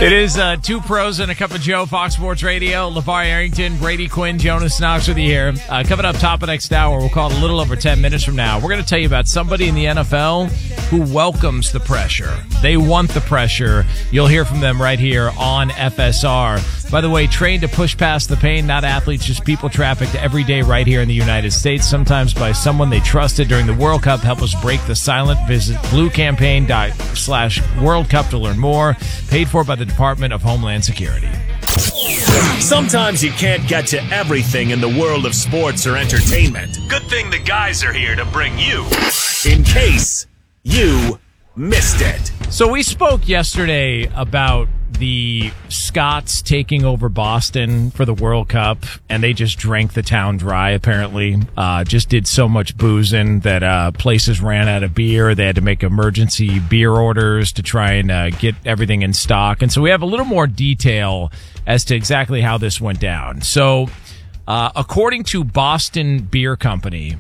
It is Two Pros and a Cup of Joe, Fox Sports Radio. LeVar Arrington, Brady Quinn, Jonas Knox with you here. Coming up top of next hour, we'll call it a little over 10 minutes from now. We're going to tell you about somebody in the NFL who welcomes the pressure. They want the pressure. You'll hear from them right here on FSR. By the way, trained to push past the pain, not athletes, just people trafficked every day right here in the United States, sometimes by someone they trusted during the World Cup. Help us break the silent. Visit bluecampaign.com/World Cup to learn more. Paid for by the Department of Homeland Security. Sometimes you can't get to everything in the world of sports or entertainment. Good thing the guys are here to bring you, in case you missed it. So we spoke yesterday about the Scots taking over Boston for the World Cup, and they just drank the town dry, apparently. Just did so much boozing that places ran out of beer. They had to make emergency beer orders to try and get everything in stock. And so we have a little more detail as to exactly how this went down. So according to Boston Beer Company,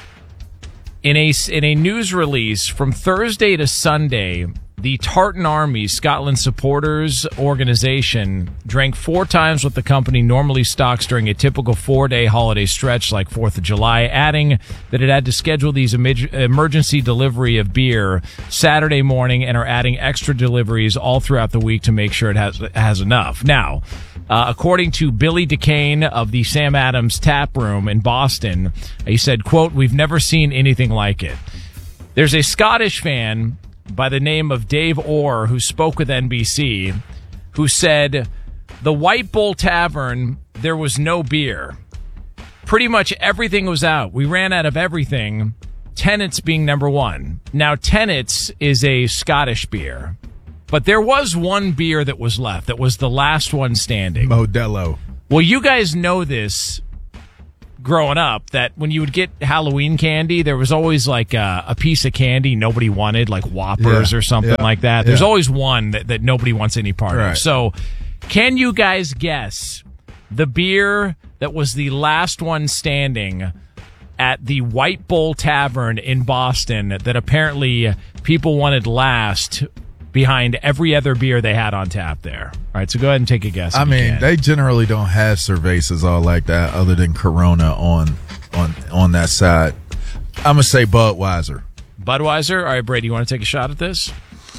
in a news release from Thursday to Sunday, the Tartan Army Scotland Supporters Organization drank 4 times what the company normally stocks during a typical 4-day holiday stretch like 4th of July, adding that it had to schedule these emergency delivery of beer Saturday morning and are adding extra deliveries all throughout the week to make sure it has enough. Now, according to Billy DeCane of the Sam Adams Tap Room in Boston, he said, quote, "We've never seen anything like it." There's a Scottish fan by the name of Dave Orr, who spoke with NBC, who said, "The White Bull Tavern, there was no beer. Pretty much everything was out. We ran out of everything, Tennent's being number one." Now, Tennent's is a Scottish beer, but there was one beer that was left, that was the last one standing. Modelo. Well, you guys know this growing up, that when you would get Halloween candy, there was always like a piece of candy nobody wanted, like Whoppers or something like that. There's always one that nobody wants any part of. So can you guys guess the beer that was the last one standing at the White Bull Tavern in Boston that apparently people wanted last behind every other beer they had on tap there? All right, so go ahead and take a guess. I mean, they generally don't have cervezas all like that other than Corona on that side. I'm going to say Budweiser. Budweiser? All right, Brady, you want to take a shot at this?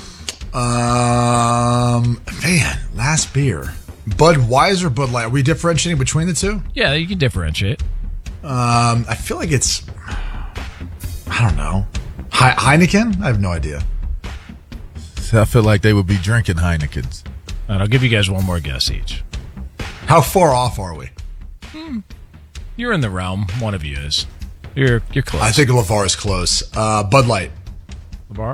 Man, last beer. Budweiser, Bud Light. Are we differentiating between the two? Yeah, you can differentiate. I feel like it's, I don't know. Heineken? I have no idea. I feel like they would be drinking Heinekens. And I'll give you guys one more guess each. How far off are we? You're in the realm. One of you is. You're close. I think LeVar is close. Bud Light. LeVar?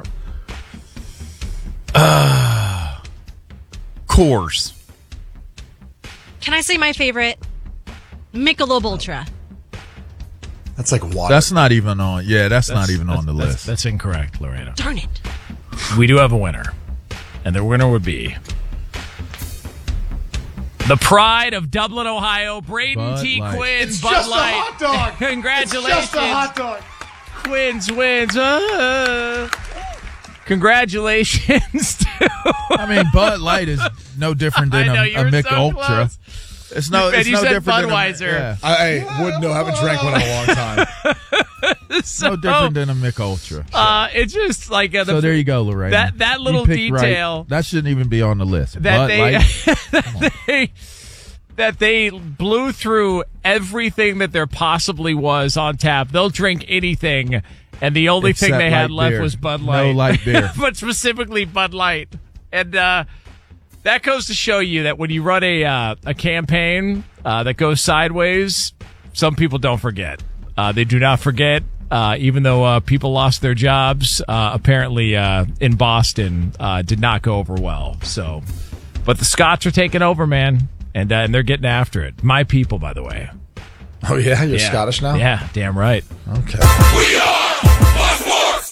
Coors. Can I say my favorite? Michelob Ultra. That's like water. That's not even on. Yeah, that's not even on the list. That's incorrect, Lorena. Darn it. We do have a winner, and the winner would be the pride of Dublin, Ohio, Braden T. Quinn. It's Bud just Light. a hot dog. Congratulations. It's just a hot dog. Quins wins. Congratulations. I mean, Bud Light is no different than a Mick so Ultra. Close. It's no, it's you no said different Budweiser. than I wouldn't know. I haven't drank one in a long time. So, no different than a Mick Ultra. It's just like so there you go, Lorraine. That little detail right. That shouldn't even be on the list. That Bud Light. that they blew through everything that there possibly was on tap. They'll drink anything, and the only thing they had left beer. was Bud Light. No light beer. But specifically Bud Light. And that goes to show you that when you run a campaign that goes sideways, some people don't forget. They do not forget, even though people lost their jobs. Apparently, in Boston, did not go over well. So, but the Scots are taking over, man, and they're getting after it. My people, by the way. Oh yeah, you're Scottish now? Yeah, damn right. Okay. We are Fox Sports.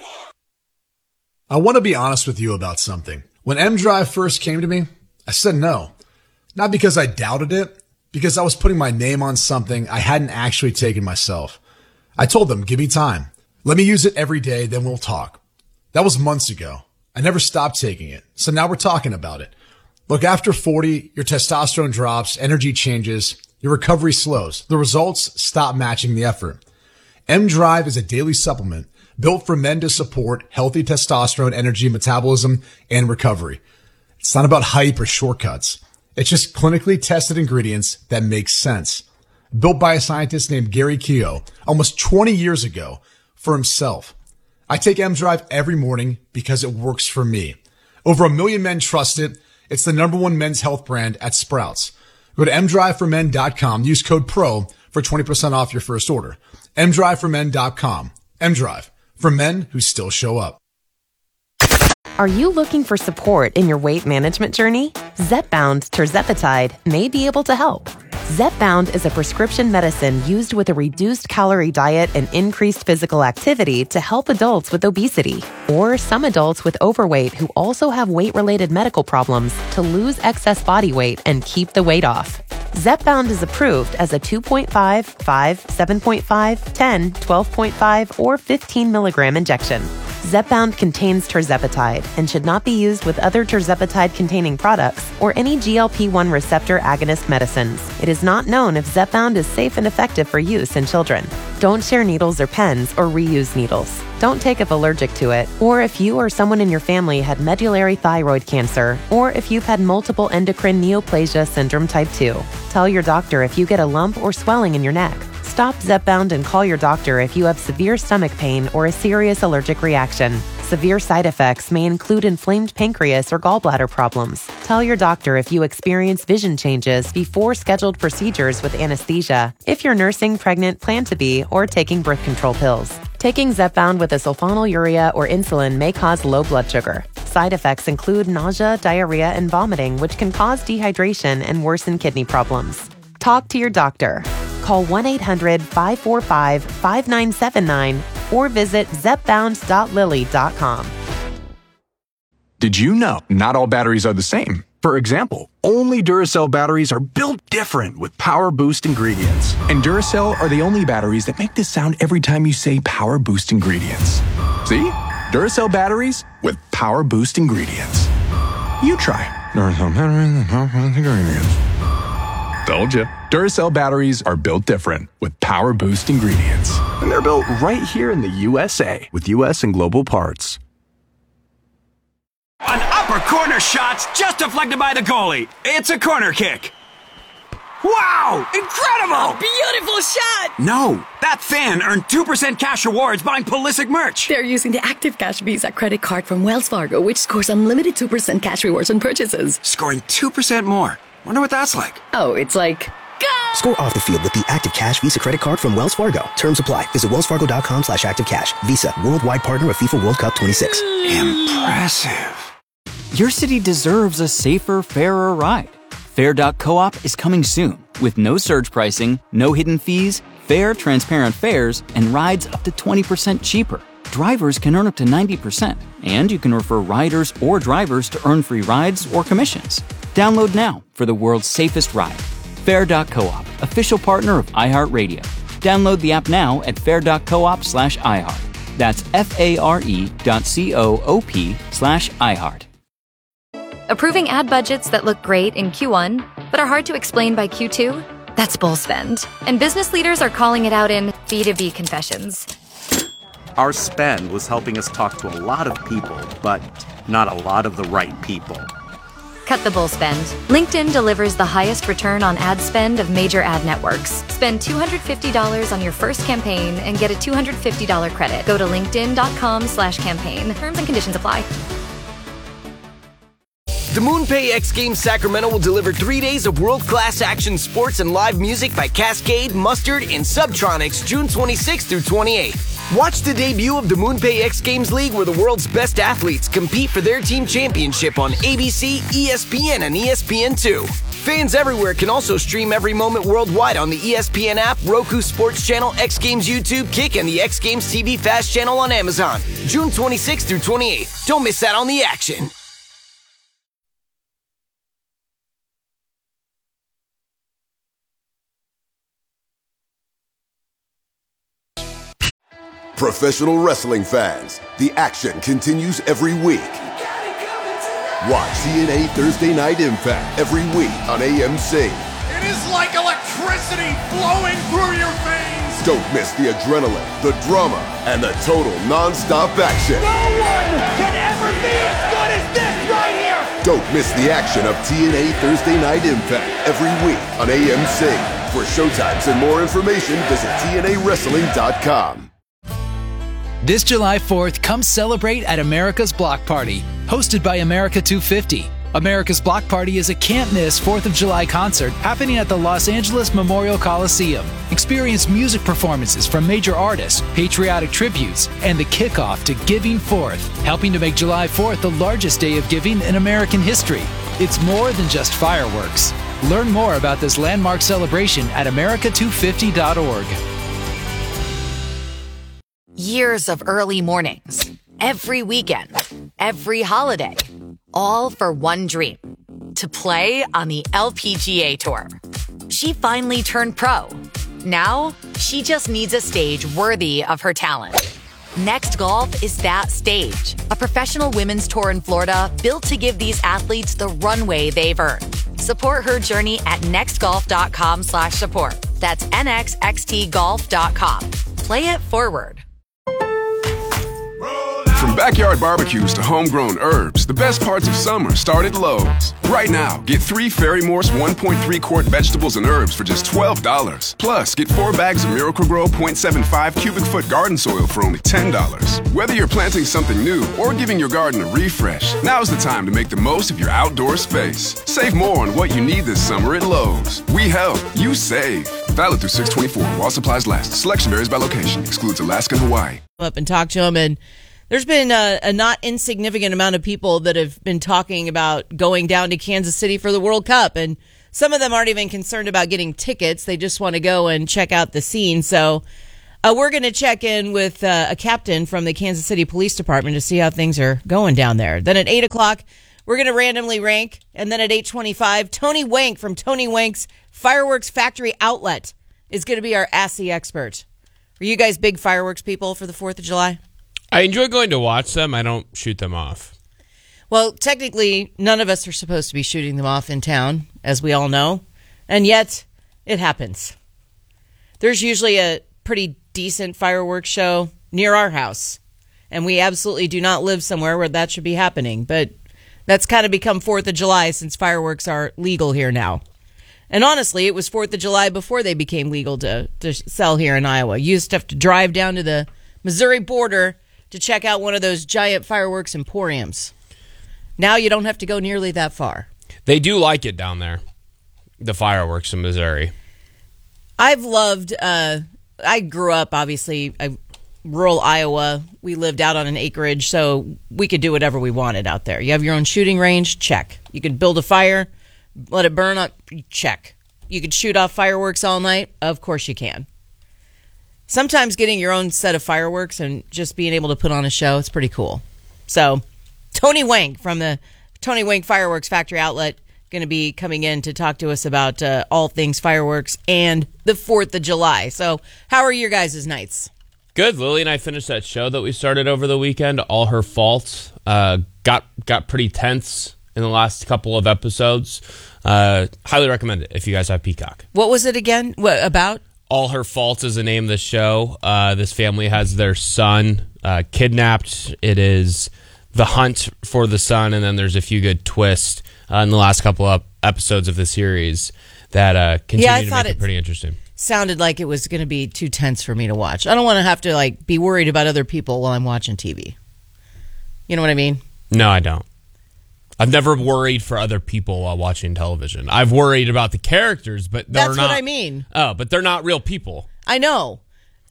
I want to be honest with you about something. When M-Drive first came to me, I said no. Not because I doubted it, because I was putting my name on something I hadn't actually taken myself. I told them, give me time. Let me use it every day, then we'll talk. That was months ago. I never stopped taking it, so now we're talking about it. Look, after 40, your testosterone drops, energy changes, your recovery slows. The results stop matching the effort. M-Drive is a daily supplement built for men to support healthy testosterone, energy, metabolism, and recovery. It's not about hype or shortcuts. It's just clinically tested ingredients that make sense. Built by a scientist named Gary Keogh almost 20 years ago for himself. I take M-Drive every morning because it works for me. Over 1 million men trust it. It's the #1 men's health brand at Sprouts. Go to mdriveformen.com. Use code PRO for 20% off your first order. mdriveformen.com. M-Drive, for men who still show up. Are you looking for support in your weight management journey? Zepbound tirzepatide may be able to help. Zepbound is a prescription medicine used with a reduced calorie diet and increased physical activity to help adults with obesity or some adults with overweight who also have weight-related medical problems to lose excess body weight and keep the weight off. Zepbound is approved as a 2.5, 5, 7.5, 10, 12.5, or 15 milligram injection. Zepbound contains tirzepatide and should not be used with other tirzepatide-containing products or any GLP-1 receptor agonist medicines. It is not known if Zepbound is safe and effective for use in children. Don't share needles or pens or reuse needles. Don't take if allergic to it, or if you or someone in your family had medullary thyroid cancer, or if you've had multiple endocrine neoplasia syndrome type 2. Tell your doctor if you get a lump or swelling in your neck. Stop Zepbound and call your doctor if you have severe stomach pain or a serious allergic reaction. Severe side effects may include inflamed pancreas or gallbladder problems. Tell your doctor if you experience vision changes before scheduled procedures with anesthesia, if you're nursing, pregnant, plan to be, or taking birth control pills. Taking Zepbound with a sulfonylurea or insulin may cause low blood sugar. Side effects include nausea, diarrhea, and vomiting, which can cause dehydration and worsen kidney problems. Talk to your doctor. Call 1-800-545-5979 or visit zepbound.lilly.com. Did you know not all batteries are the same? For example, only Duracell batteries are built different with Power Boost ingredients. And Duracell are the only batteries that make this sound every time you say Power Boost ingredients. See? Duracell batteries with Power Boost ingredients. You try Duracell batteries with Power Boost ingredients. Told you. Duracell batteries are built different with Power Boost ingredients. And they're built right here in the USA with US and global parts. An upper corner shot's just deflected by the goalie. It's a corner kick. Wow! Incredible! Beautiful shot! No, that fan earned 2% cash rewards buying Pulisic merch. They're using the Active Cash Visa credit card from Wells Fargo, which scores unlimited 2% cash rewards on purchases. Scoring 2% more. Wonder what that's like. Oh, it's like... Go! Score off the field with the Active Cash Visa credit card from Wells Fargo. Terms apply. Visit wellsfargo.com/activecash. Visa, worldwide partner of FIFA World Cup 26. Impressive. Your city deserves a safer, fairer ride. Fair.coop is coming soon with no surge pricing, no hidden fees, fair, transparent fares, and rides up to 20% cheaper. Drivers can earn up to 90%, and you can refer riders or drivers to earn free rides or commissions. Download now for the world's safest ride. Fair.coop, official partner of iHeartRadio. Download the app now at fair.coop/iHeart. That's FARE.coop/iHeart. Approving ad budgets that look great in Q1, but are hard to explain by Q2? That's bull spend. And business leaders are calling it out in B2B confessions. Our spend was helping us talk to a lot of people, but not a lot of the right people. Cut the bull spend. LinkedIn delivers the highest return on ad spend of major ad networks. Spend $250 on your first campaign and get a $250 credit. Go to linkedin.com/campaign. Terms and conditions apply. The MoonPay X Games Sacramento will deliver 3 days of world-class action sports and live music by Cascade, Mustard, and Subtronics June 26th through 28th. Watch the debut of the MoonPay X Games League where the world's best athletes compete for their team championship on ABC, ESPN, and ESPN2. Fans everywhere can also stream every moment worldwide on the ESPN app, Roku Sports Channel, X Games YouTube, Kick, and the X Games TV Fast Channel on Amazon. June 26th through 28th. Don't miss out on the action. Professional wrestling fans, the action continues every week. Watch TNA Thursday Night Impact every week on AMC. It is like electricity flowing through your veins. Don't miss the adrenaline, the drama, and the total non-stop action. No one can ever be as good as this right here. Don't miss the action of TNA Thursday Night Impact every week on AMC. For showtimes and more information, visit TNAWrestling.com. This July 4th, come celebrate at America's Block Party, hosted by America 250. America's Block Party is a can't-miss 4th of July concert happening at the Los Angeles Memorial Coliseum. Experience music performances from major artists, patriotic tributes, and the kickoff to Giving Forth, helping to make July 4th the largest day of giving in American history. It's more than just fireworks. Learn more about this landmark celebration at america250.org. Years of early mornings, every weekend, every holiday, all for one dream, to play on the LPGA Tour. She finally turned pro. Now, she just needs a stage worthy of her talent. Next Golf is that stage, a professional women's tour in Florida built to give these athletes the runway they've earned. Support her journey at nextgolf.com/support. That's nxxtgolf.com. Play it forward. From backyard barbecues to homegrown herbs, the best parts of summer start at Lowe's. Right now, get 3 Ferry Morse 1.3 quart vegetables and herbs for just $12. Plus, get 4 bags of Miracle-Gro 0.75 cubic foot garden soil for only $10. Whether you're planting something new or giving your garden a refresh, now's the time to make the most of your outdoor space. Save more on what you need this summer at Lowe's. We help, you save. Valid through 6/24 while supplies last. Selection varies by location. Excludes Alaska and Hawaii. Up and talk to him, and there's been a not insignificant amount of people that have been talking about going down to Kansas City for the World Cup, and some of them aren't even concerned about getting tickets. They just want to go and check out the scene. So we're going to check in with a captain from the Kansas City Police Department to see how things are going down there. Then at 8 o'clock, we're going to randomly rank, and then at 8:25, Tony Wank from Tony Wank's Fireworks Factory Outlet is going to be our ASSI expert. Are you guys big fireworks people for the 4th of July? I enjoy going to watch them. I don't shoot them off. Well, technically, none of us are supposed to be shooting them off in town, as we all know. And yet, it happens. There's usually a pretty decent fireworks show near our house. And we absolutely do not live somewhere where that should be happening. But that's kind of become 4th of July since fireworks are legal here now. And honestly, it was 4th of July before they became legal to sell here in Iowa. You used to have to drive down to the Missouri border to check out one of those giant fireworks emporiums. Now you don't have to go nearly that far. They do like it down there, the fireworks in Missouri. I've loved, I grew up, obviously, rural Iowa. We lived out on an acreage, so we could do whatever we wanted out there. You have your own shooting range? Check. You could build a fire, let it burn up? Check. You could shoot off fireworks all night? Of course you can. Sometimes getting your own set of fireworks and just being able to put on a show, it's pretty cool. So, Tony Wank from the Tony Wank Fireworks Factory Outlet going to be coming in to talk to us about all things fireworks and the 4th of July. So, how are your guys' nights? Good. Lily and I finished that show that we started over the weekend, All Her Fault. Got pretty tense in the last couple of episodes. Highly recommend it if you guys have Peacock. What was it again? What about? All Her Fault is the name of the show. This family has their son kidnapped. It is the hunt for the son, and then there's a few good twists in the last couple of episodes of the series that continue to make it pretty interesting. Sounded like it was going to be too tense for me to watch. I don't want to have to be worried about other people while I'm watching TV. You know what I mean? No, I don't. I've never worried for other people while watching television. I've worried about the characters, but they're not. That's what I mean. Oh, but they're not real people. I know.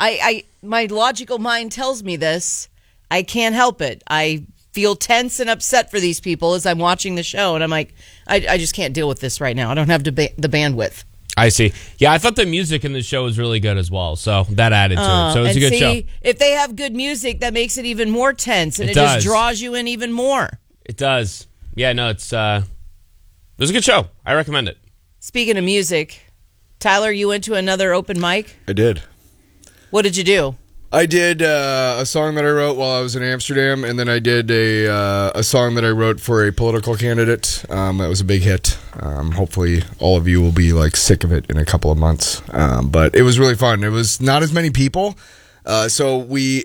My logical mind tells me this. I can't help it. I feel tense and upset for these people as I'm watching the show, and I'm like, I just can't deal with this right now. I don't have the bandwidth. I see. Yeah, I thought the music in the show was really good as well, so that added to it. So it's a good show. If they have good music, that makes it even more tense, and it just draws you in even more. It does. Yeah, no, it was a good show. I recommend it. Speaking of music, Tyler, you went to another open mic? I did. What did you do? I did a song that I wrote while I was in Amsterdam, and then I did a song that I wrote for a political candidate. That was a big hit. Hopefully, all of you will be like sick of it in a couple of months. But it was really fun. It was not as many people, so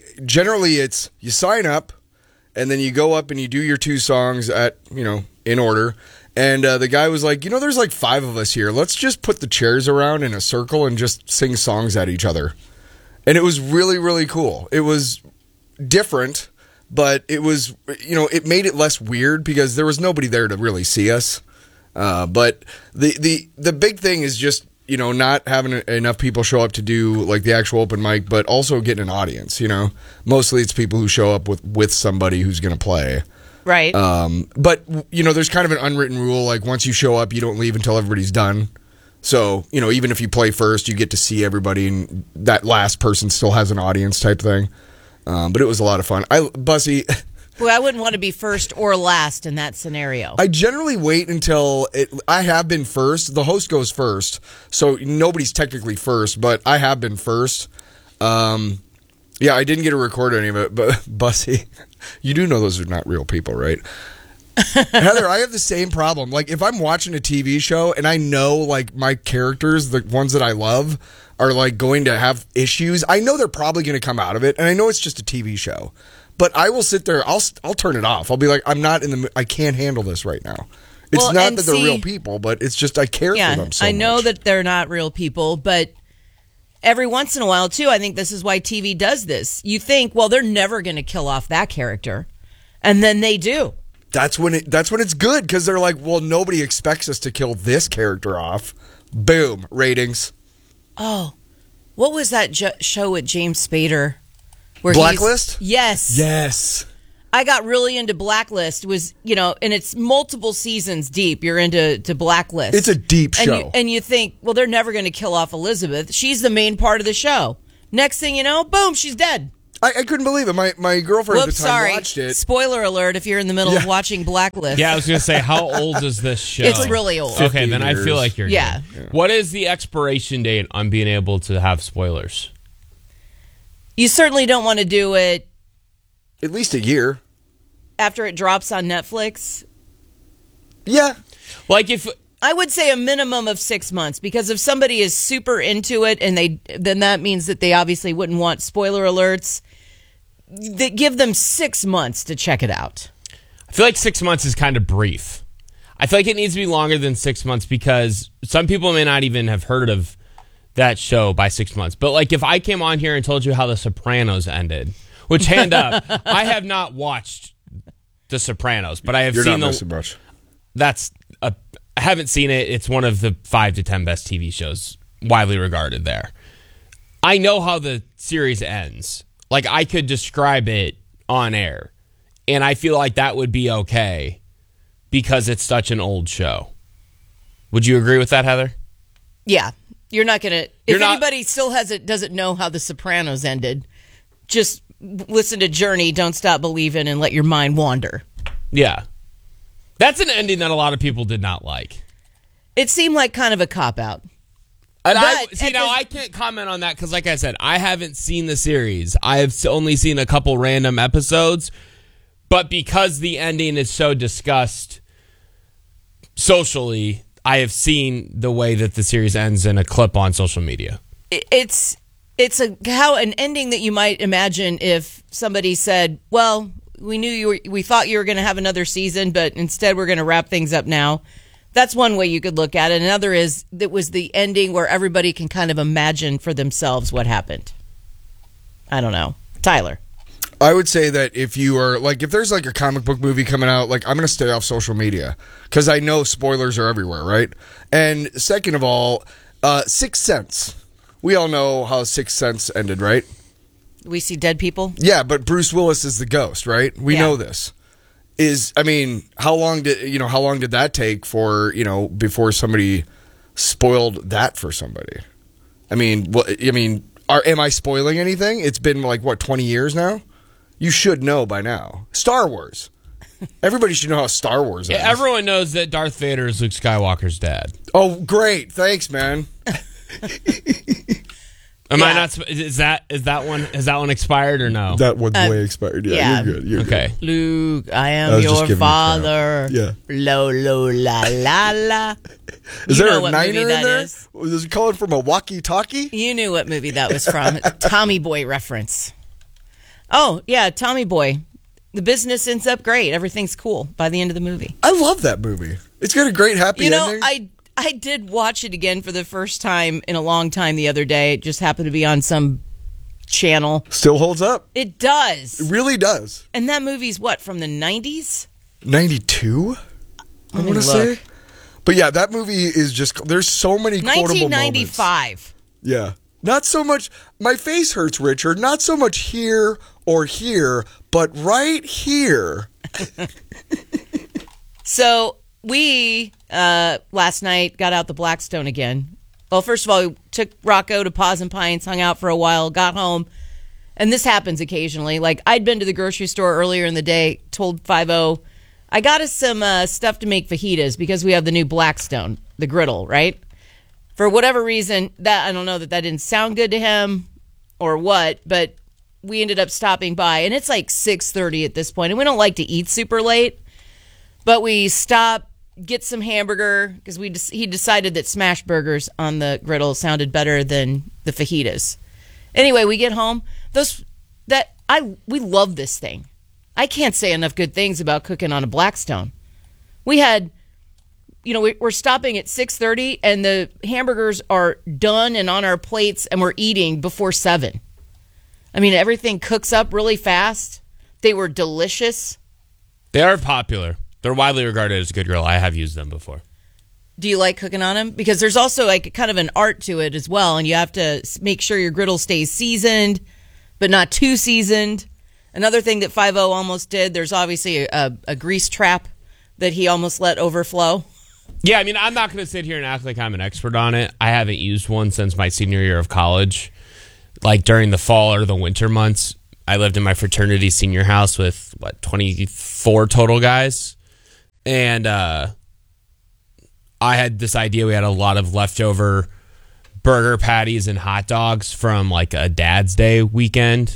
it's you sign up, and then you go up and you do your 2 songs in order. And the guy was like, there's like 5 of us here. Let's just put the chairs around in a circle and just sing songs at each other. And it was really, really cool. It was different, but it was, it made it less weird because there was nobody there to really see us. But the big thing is just, not having enough people show up to do like the actual open mic, but also getting an audience, Mostly it's people who show up with somebody who's going to play. Right. But, there's kind of an unwritten rule, like once you show up, you don't leave until everybody's done. So, even if you play first, you get to see everybody, and that last person still has an audience type thing. But it was a lot of fun. Bussy... Well, I wouldn't want to be first or last in that scenario. I generally wait until I have been first. The host goes first, so nobody's technically first, but I have been first. Yeah, I didn't get to record any of it, but Bussy, you do know those are not real people, right? Heather, I have the same problem. Like, if I'm watching a TV show and I know, like, my characters, the ones that I love, are, like, going to have issues, I know they're probably going to come out of it, and I know it's just a TV show. But I will sit there, I'll turn it off. I'll be like, I can't handle this right now. It's not that they're real people, but it's just I care for them so much. I know that they're not real people, but every once in a while, too, I think this is why TV does this. You think, well, they're never going to kill off that character, and then they do. That's when it's good, because they're like, well, nobody expects us to kill this character off. Boom, ratings. Oh, what was that show with James Spader? Blacklist? Yes. Yes. I got really into Blacklist. Was, and it's multiple seasons deep. You're into Blacklist. It's a deep show. And you think, well, they're never going to kill off Elizabeth. She's the main part of the show. Next thing you know, boom, she's dead. I couldn't believe it. My girlfriend at the time watched it. Spoiler alert if you're in the middle of watching Blacklist. Yeah, I was going to say, how old is this show? It's really old. Okay, then I feel like you're good. Yeah. What is the expiration date on being able to have spoilers? You certainly don't want to do it at least a year after it drops on Netflix. Yeah. Like if I would say a minimum of 6 months, because if somebody is super into it and then that means that they obviously wouldn't want spoiler alerts. They give them 6 months to check it out. I feel like 6 months is kind of brief. I feel like it needs to be longer than 6 months because some people may not even have heard of that show by 6 months. But like if I came on here and told you how The Sopranos ended, which hand up, I have not watched The Sopranos, but I have You're seen not missing much. I haven't seen it. It's one of the 5 to 10 best TV shows widely regarded there. I know how the series ends. Like I could describe it on air, and I feel like that would be okay because it's such an old show. Would you agree with that, Heather? Yeah. You're not going to... If anybody still doesn't know how The Sopranos ended, just listen to Journey, Don't Stop Believing, and let your mind wander. Yeah. That's an ending that a lot of people did not like. It seemed like kind of a cop-out. And I can't comment on that because, like I said, I haven't seen the series. I have only seen a couple random episodes. But because the ending is so discussed socially, I have seen the way that the series ends in a clip on social media. It's an ending that you might imagine if somebody said, well, we thought you were going to have another season, but instead we're going to wrap things up now. That's one way you could look at it. Another is that was the ending where everybody can kind of imagine for themselves what happened. I don't know. Tyler. I would say that if you are, like, if there's like a comic book movie coming out, like, I'm going to stay off social media because I know spoilers are everywhere, right? And second of all, Sixth Sense. We all know how Sixth Sense ended, right? We see dead people? Yeah, but Bruce Willis is the ghost, right? We know this. How long did that take for, before somebody spoiled that for somebody? Am I spoiling anything? It's been like, 20 years now? You should know by now. Star Wars. Everybody should know how Star Wars ends. Yeah, everyone knows that Darth Vader is Luke Skywalker's dad. Oh, great. Thanks, man. Am I not? Is that one? Has that one expired or no? That one's way expired. Yeah, you're good. You're okay. Good. Luke, I am your father. Yeah. Lo lo la la la. Is You there know a what niner movie in that there? is. Was it calling from a walkie-talkie? You knew what movie that was from. Tommy Boy reference. Oh, yeah, Tommy Boy. The business ends up great. Everything's cool by the end of the movie. I love that movie. It's got a great happy ending. I did watch it again for the first time in a long time the other day. It just happened to be on some channel. Still holds up. It does. It really does. And that movie's what, from the 90s? 92? I want to say. But yeah, that movie is just, there's so many quotable moments. 1995. Yeah. Not so much, my face hurts, Richard. Not so much here or here, but right here. So we, last night, got out the Blackstone again. Well, first of all, we took Rocco to Paws and Pines, hung out for a while, got home. And this happens occasionally. Like, I'd been to the grocery store earlier in the day, told 5-0, I got us some stuff to make fajitas because we have the new Blackstone, the griddle, right? For whatever reason, that I don't know that didn't sound good to him or what, but we ended up stopping by. And it's like 6:30 at this point, and we don't like to eat super late. But we stop, get some hamburger, because he decided that smash burgers on the griddle sounded better than the fajitas. Anyway, we get home. We love this thing. I can't say enough good things about cooking on a Blackstone. We had, we're stopping at 6:30, and the hamburgers are done and on our plates, and we're eating before 7. I mean, everything cooks up really fast. They were delicious. They are popular. They're widely regarded as a good grill. I have used them before. Do you like cooking on them? Because there's also like kind of an art to it as well, and you have to make sure your griddle stays seasoned, but not too seasoned. Another thing that 5-0 almost did, there's obviously a grease trap that he almost let overflow. Yeah, I mean, I'm not going to sit here and act like I'm an expert on it. I haven't used one since my senior year of college. Like during the fall or the winter months, I lived in my fraternity senior house with, 24 total guys. And I had this idea. We had a lot of leftover burger patties and hot dogs from like a Dad's Day weekend.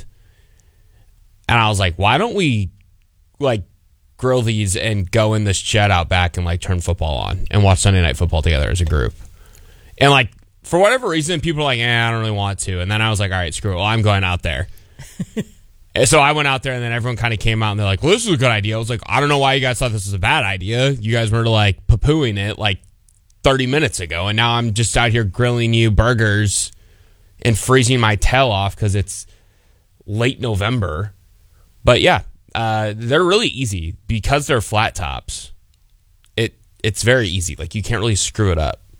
And I was like, why don't we like grill these and go in this shed out back and like turn football on and watch Sunday Night Football together as a group? And like, for whatever reason, people are like, I don't really want to. And then I was like, all right, screw it. Well, I'm going out there. And so I went out there, and then everyone kind of came out and they're like, well, this is a good idea. I was like, I don't know why you guys thought this was a bad idea. You guys were like poo-pooing it like 30 minutes ago. And now I'm just out here grilling you burgers and freezing my tail off because it's late November. But yeah, they're really easy because they're flat tops. It's very easy. Like you can't really screw it up.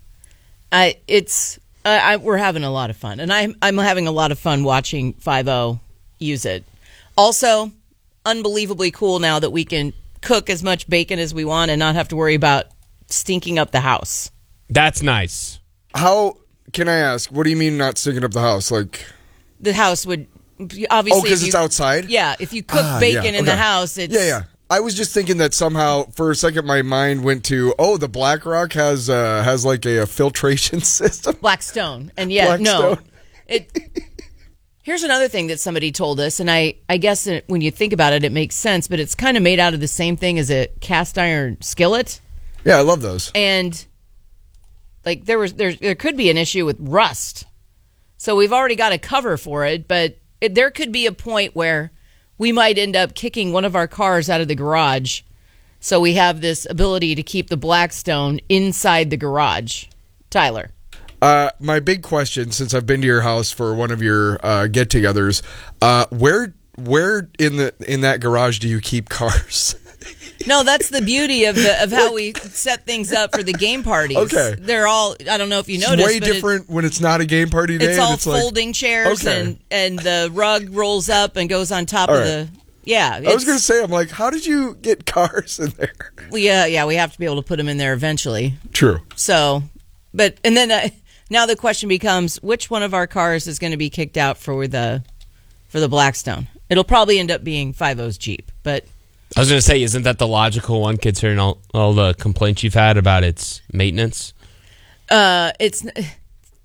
We're having a lot of fun, and I'm having a lot of fun watching 5-0 use it. Also, unbelievably cool now that we can cook as much bacon as we want and not have to worry about stinking up the house. That's nice. How can I ask? What do you mean not stinking up the house? Like the house would obviously. Oh, because it's outside. Yeah, if you cook bacon in the house, it's yeah. I was just thinking that somehow, for a second, my mind went to, the BlackRock has like a filtration system. Blackstone, and no. Here's another thing that somebody told us, and I guess when you think about it, it makes sense, but it's kind of made out of the same thing as a cast iron skillet. Yeah, I love those. And like there could be an issue with rust, so we've already got a cover for it, but there could be a point where we might end up kicking one of our cars out of the garage, so we have this ability to keep the Blackstone inside the garage. Tyler. My big question, since I've been to your house for one of your get-togethers, where in that garage do you keep cars? No, that's the beauty of how we set things up for the game parties. Okay, they're all. I don't know if you noticed. It's way different when it's not a game party day. It's all folding chairs, and the rug rolls up and goes on top of the. Yeah, I was going to say, I'm like, how did you get cars in there? We have to be able to put them in there eventually. True. So, and then now the question becomes, which one of our cars is going to be kicked out for the Blackstone? It'll probably end up being 5-0's Jeep, but. I was going to say, isn't that the logical one considering all the complaints you've had about its maintenance? It's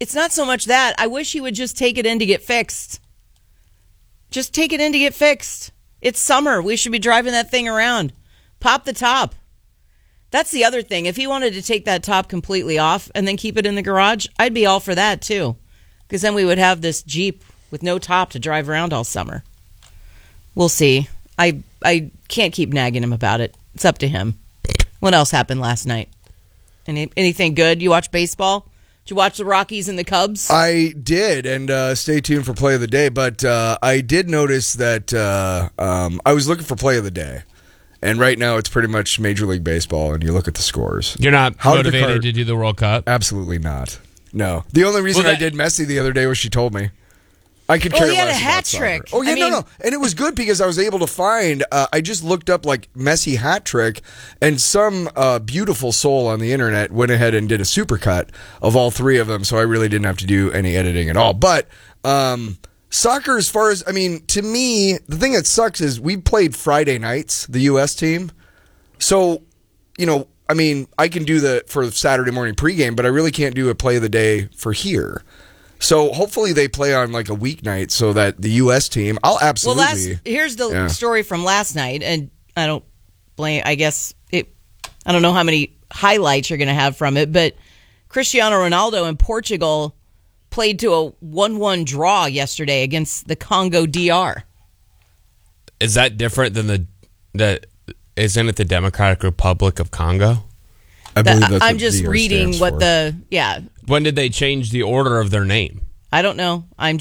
It's not so much that. I wish he would just take it in to get fixed. Just take it in to get fixed. It's summer. We should be driving that thing around. Pop the top. That's the other thing. If he wanted to take that top completely off and then keep it in the garage, I'd be all for that too. Because then we would have this Jeep with no top to drive around all summer. We'll see. I can't keep nagging him about it. It's up to him. What else happened last night? Anything good? You watch baseball? Did you watch the Rockies and the Cubs? I did, and stay tuned for Play of the Day. But I did notice that I was looking for Play of the Day. And right now it's pretty much Major League Baseball, and you look at the scores. You're not motivated to do the World Cup? Absolutely not. No. The only reason I did Messi the other day was she told me. I could care less about he had a hat soccer. trick. Oh, yeah, no. And it was good because I was able to find, I just looked up like Messi hat trick, and some beautiful soul on the internet went ahead and did a supercut of all three of them, so I really didn't have to do any editing at all. But soccer, as far as, to me, the thing that sucks is we played Friday nights, the U.S. team. So, I can do for Saturday morning pregame, but I really can't do a Play of the Day for here. So hopefully they play on like a weeknight so that the U.S. team, I'll absolutely. Well, here's the story from last night, and I don't blame. I don't know how many highlights you're going to have from it, but Cristiano Ronaldo in Portugal played to a 1-1 draw yesterday against the Congo DR. Is that different than isn't it the Democratic Republic of Congo? I believe that's I'm just reading what When did they change the order of their name? I don't know. I'm